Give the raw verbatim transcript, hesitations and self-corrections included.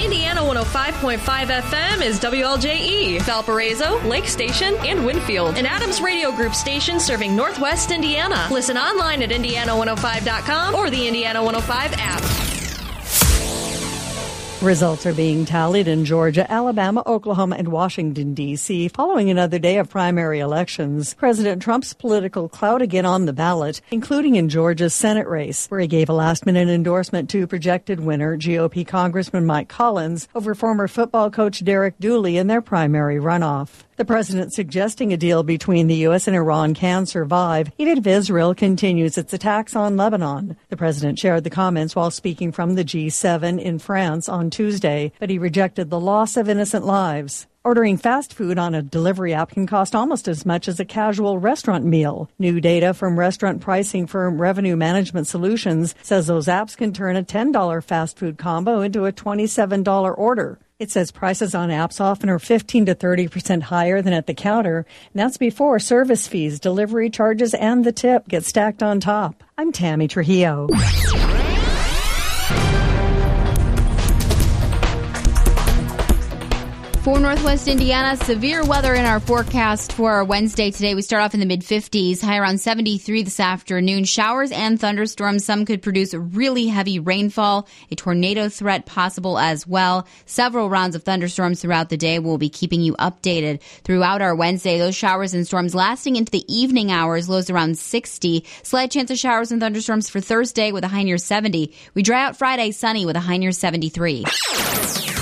Indiana one oh five point five F M is W L J E, Valparaiso, Lake Station, and Winfield. An Adams Radio Group station serving Northwest Indiana. Listen online at indiana one oh five dot com or the Indiana one oh five app. Results are being tallied in Georgia, Alabama, Oklahoma, and Washington, D C following another day of primary elections. President Trump's political clout again on the ballot, including in Georgia's Senate race, where he gave a last-minute endorsement to projected winner G O P Congressman Mike Collins over former football coach Derek Dooley in their primary runoff. The president suggesting a deal between the U S and Iran can survive, even if Israel continues its attacks on Lebanon. The president shared the comments while speaking from the G seven in France on Tuesday, but he rejected the loss of innocent lives. Ordering fast food on a delivery app can cost almost as much as a casual restaurant meal. New data from restaurant pricing firm Revenue Management Solutions says those apps can turn a ten dollars fast food combo into a twenty-seven dollars order. It says prices on apps often are fifteen to thirty percent higher than at the counter, and that's before service fees, delivery charges, and the tip get stacked on top. I'm Tammy Trujillo. For Northwest Indiana, severe weather in our forecast for Wednesday today. We start off in the mid-fifties, high around seventy-three this afternoon. Showers and thunderstorms. Some could produce really heavy rainfall. A tornado threat possible as well. Several rounds of thunderstorms throughout the day. We'll be keeping you updated throughout our Wednesday. Those showers and storms lasting into the evening hours. Lows around sixty. Slight chance of showers and thunderstorms for Thursday with a high near seventy. We dry out Friday, sunny with a high near seventy-three.